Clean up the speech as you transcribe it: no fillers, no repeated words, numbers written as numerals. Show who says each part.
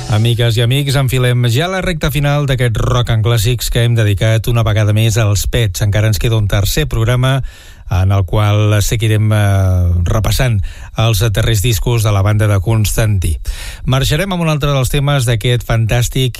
Speaker 1: Amigues i amics, enfilem ja la recta final d'aquest Rock and Clàssics que hem dedicat una vegada més als Pets. Encara ens queda un tercer programa en el qual seguirem repassant els darrers discos de la banda de Constantí. Marxarem amb un altre dels temes d'aquest fantàstic